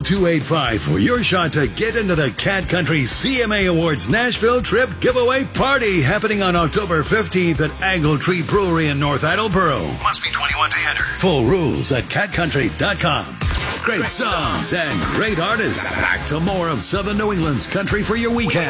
285 for your shot to get into the Cat Country CMA Awards Nashville Trip Giveaway Party happening on October 15th at Angle Tree Brewery in North Attleboro. Must be 21 to enter. Full rules at catcountry.com. Great songs and great artists. Back to more of Southern New England's country for your weekend.